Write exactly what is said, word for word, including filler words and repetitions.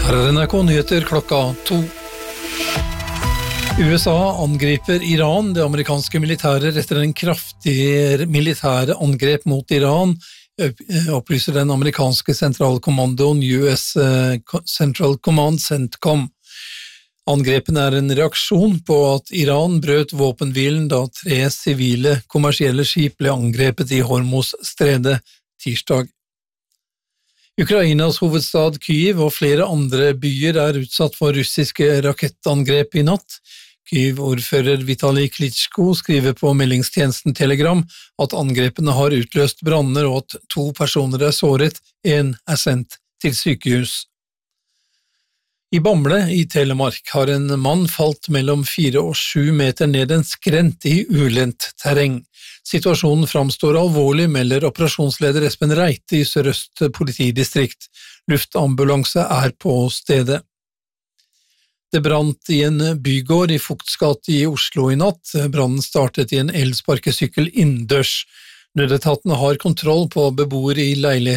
Her er N R K Nyheter klokka to. U S A angriper Iran. Det amerikanske militæret etter en kraftig militære angrep mot Iran, opplyser den amerikanske sentralkommandoen U S Central Command CENTCOM. Angrepen er en reaksjon på at Iran brøt våpenhvilen da tre sivile kommersielle skip ble angrepet i Hormuz-stredet tirsdag. Ukrainas hovedstad Kyiv og flere andre byer er utsatt for russiske rakettangrep i natt. Kyiv-ordfører Vitali Klitschko skriver på meldingstjenesten Telegram at angrepene har utløst branner og at to personer er såret, en er sendt til sykehus. I Bamble i Telemark har en mann falt mellom fire og sju meter ned en skrent i ulendt terreng. Situasjonen framstår alvorlig, melder operasjonsleder Espen Reite i Sør-Øst politidistrikt. Luftambulanse er på stedet. Det brant i en bygård i Fugtsgate i Oslo i natt. Brannen startet i en elsparkesykkel innendørs. Nødetatene har kontroll på beboere i leiligheten